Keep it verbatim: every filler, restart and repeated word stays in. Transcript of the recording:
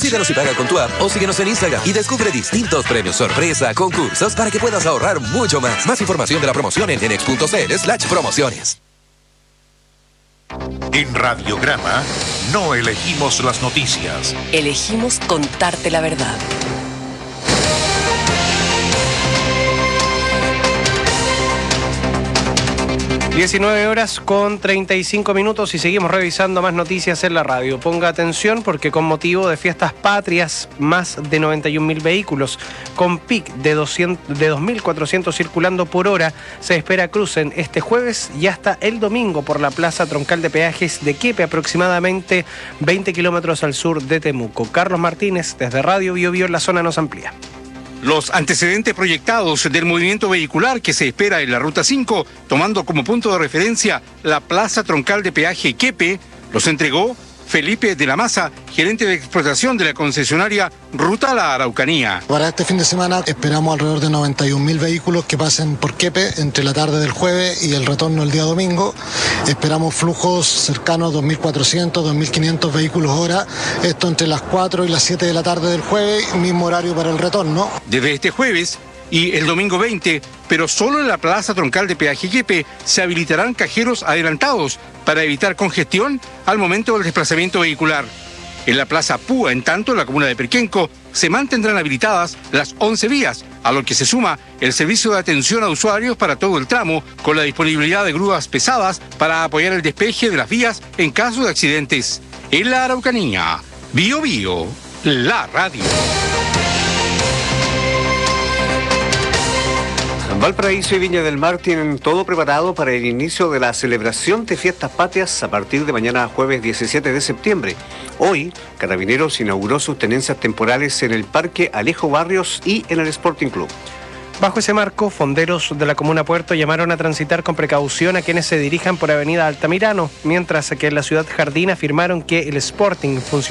Pídelos y paga con tu app o síguenos en Instagram y descubre distintos premios sorpresa, concursos para que puedas ahorrar mucho más. Más información de la promoción en enex punto cl slash promociones. En Radiograma no elegimos las noticias. Elegimos contarte la verdad. diecinueve horas con treinta y cinco minutos y seguimos revisando más noticias en la radio. Ponga atención porque con motivo de fiestas patrias, más de noventa y un mil vehículos con pic de, doscientos, de dos mil cuatrocientos circulando por hora se espera crucen este jueves y hasta el domingo por la plaza troncal de peajes de Quepe, aproximadamente veinte kilómetros al sur de Temuco. Carlos Martínez, desde Radio Bio Bio en la zona, nos amplía. Los antecedentes proyectados del movimiento vehicular que se espera en la Ruta cinco, tomando como punto de referencia la plaza troncal de peaje Quepe, los entregó Felipe de la Maza, gerente de explotación de la concesionaria Ruta La Araucanía. Para este fin de semana esperamos alrededor de noventa y un mil vehículos que pasen por Quepe entre la tarde del jueves y el retorno el día domingo. Esperamos flujos cercanos a dos mil cuatrocientos, dos mil quinientos vehículos hora, esto entre las cuatro y las siete de la tarde del jueves, mismo horario para el retorno. Desde este jueves y el domingo veinte, pero solo en la plaza troncal de peaje Quepe se habilitarán cajeros adelantados para evitar congestión al momento del desplazamiento vehicular. En la plaza Púa, en tanto, en la comuna de Perquenco, se mantendrán habilitadas las once vías, a lo que se suma el servicio de atención a usuarios para todo el tramo, con la disponibilidad de grúas pesadas para apoyar el despeje de las vías en caso de accidentes. En la Araucanía, Bio Bio, la radio. Valparaíso y Viña del Mar tienen todo preparado para el inicio de la celebración de fiestas patrias a partir de mañana jueves diecisiete de septiembre. Hoy, Carabineros inauguró sus tenencias temporales en el Parque Alejo Barrios y en el Sporting Club. Bajo ese marco, fonderos de la comuna Puerto llamaron a transitar con precaución a quienes se dirijan por Avenida Altamirano, mientras que en la ciudad Jardín afirmaron que el Sporting funciona